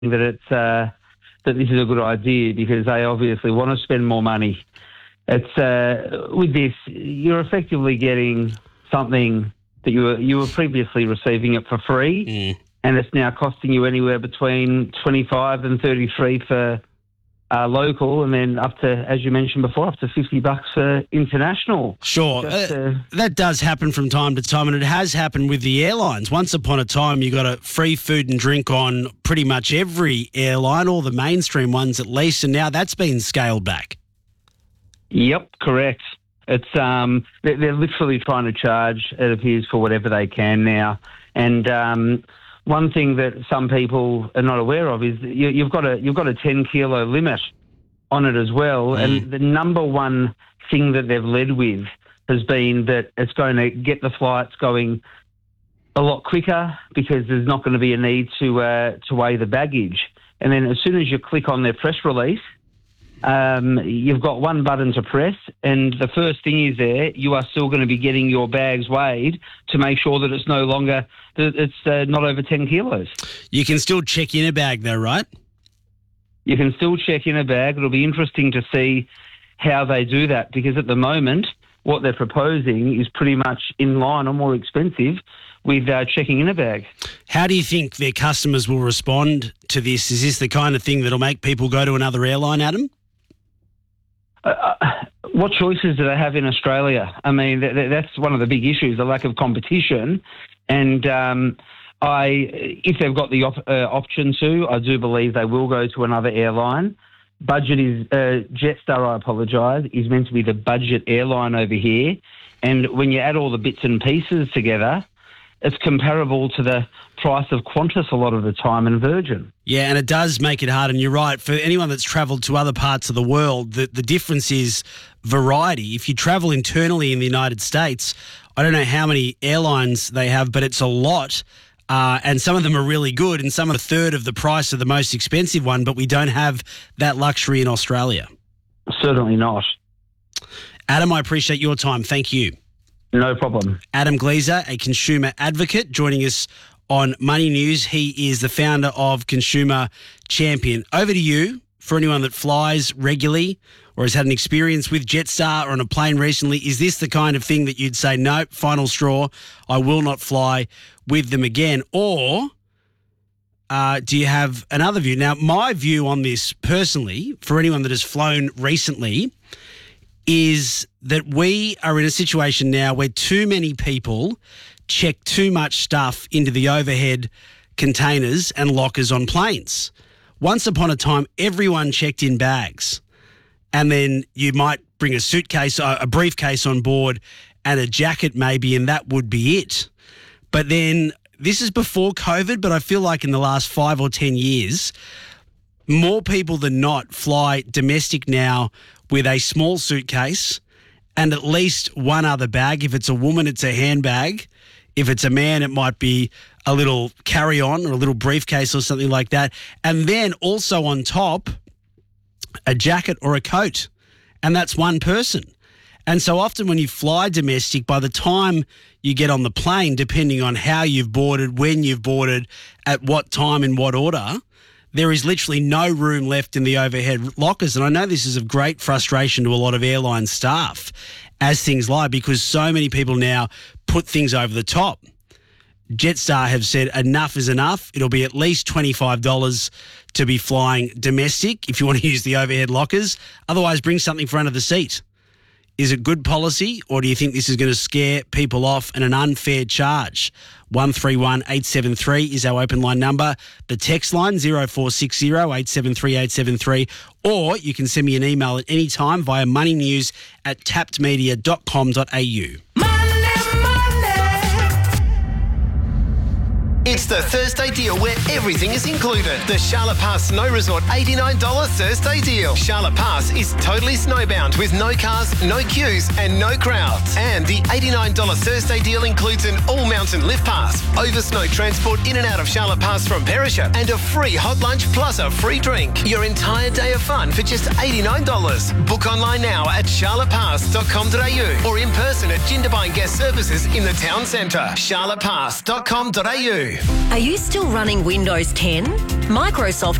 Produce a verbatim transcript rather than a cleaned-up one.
that it's uh, that this is a good idea because they obviously want to spend more money. It's uh, with this, you're effectively getting something that you were you were previously receiving it for free, Mm. and it's now costing you anywhere between twenty-five and thirty-three for uh, local, and then up to, as you mentioned before, up to fifty bucks for international. Sure. Just, Uh, uh, that does happen from time to time, and it has happened with the airlines. Once upon a time, you got a free food and drink on pretty much every airline, all the mainstream ones at least, and now that's been scaled back. Yep, correct. It's um, they're, they're literally trying to charge, it appears, for whatever they can now. And um, one thing that some people are not aware of is that you, you've got a you've got a ten kilo limit on it as well. Mm. And the number one thing that they've led with has been that it's going to get the flights going a lot quicker because there's not going to be a need to uh, to weigh the baggage. And then as soon as you click on their press release, um, you've got one button to press, and the first thing is there, you are still going to be getting your bags weighed to make sure that it's no longer, that it's uh, not over ten kilos. You can still check in a bag though, right? You can still check in a bag. It'll be interesting to see how they do that because at the moment, what they're proposing is pretty much in line or more expensive with uh, checking in a bag. How do you think their customers will respond to this? Is this the kind of thing that'll make people go to another airline, Adam? Uh, what choices do they have in Australia? I mean, th- th- that's one of the big issues, the lack of competition. And um, I, if they've got the op- uh, option to, I do believe they will go to another airline. Budget is, uh, Jetstar, I apologise, is meant to be the budget airline over here. And when you add all the bits and pieces together, it's comparable to the price of Qantas a lot of the time and Virgin. Yeah, and it does make it hard. And you're right, for anyone that's travelled to other parts of the world, the, the difference is variety. If you travel internally in the United States, I don't know how many airlines they have, but it's a lot. Uh, and some of them are really good, and some are a third of the price of the most expensive one, but we don't have that luxury in Australia. Certainly not. Adam, I appreciate your time. Thank you. No problem. Adam Gleeser, a consumer advocate, joining us on Money News. He is the founder of Consumer Champion. Over to you, for anyone that flies regularly or has had an experience with Jetstar or on a plane recently. Is this the kind of thing that you'd say, no, final straw, I will not fly with them again? Or uh, do you have another view? Now, my view on this personally, for anyone that has flown recently, is that we are in a situation now where too many people check too much stuff into the overhead containers and lockers on planes. Once upon a time, everyone checked in bags, and then you might bring a suitcase, a briefcase on board and a jacket maybe, and that would be it. But then this is before COVID, but I feel like in the last five or ten years, more people than not fly domestic now with a small suitcase and at least one other bag. If it's a woman, it's a handbag. If it's a man, it might be a little carry-on or a little briefcase or something like that. And then also on top, a jacket or a coat. And that's one person. And so often when you fly domestic, by the time you get on the plane, depending on how you've boarded, when you've boarded, at what time, in what order, there is literally no room left in the overhead lockers. And I know this is of great frustration to a lot of airline staff as things lie, because so many people now put things over the top. Jetstar have said enough is enough. It'll be at least twenty-five dollars to be flying domestic if you want to use the overhead lockers. Otherwise, bring something for under the seat. Is it good policy, or do you think this is going to scare people off and an unfair charge? one three one eight seven three is our open line number. The text line, zero four six zero eight seven three eight seven three. Or you can send me an email at any time via moneynews at tapped media dot com dot a u. It's the Thursday deal where everything is included. The Charlotte Pass Snow Resort eighty-nine dollars Thursday deal. Charlotte Pass is totally snowbound with no cars, no queues and no crowds. And the eighty-nine dollars Thursday deal includes an all-mountain lift pass, over snow transport in and out of Charlotte Pass from Perisher, and a free hot lunch plus a free drink. Your entire day of fun for just eighty-nine dollars. Book online now at charlotte pass dot com dot a u or in person at Jindabyne Guest Services in the town centre. charlotte pass dot com dot a u. Are you still running Windows ten? Microsoft